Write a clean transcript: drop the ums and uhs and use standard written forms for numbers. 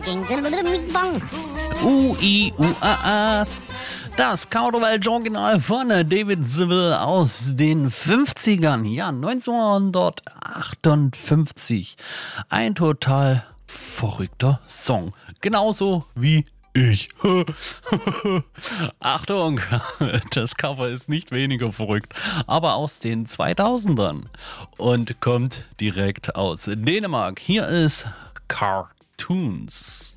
U-I-U-A-A. Das Kauderwelsch-Original von David Seville aus den 50ern, ja 1958. Ein total verrückter Song, genauso wie ich. Achtung, das Cover ist nicht weniger verrückt, aber aus den 2000ern und kommt direkt aus Dänemark. Hier ist Cartoons.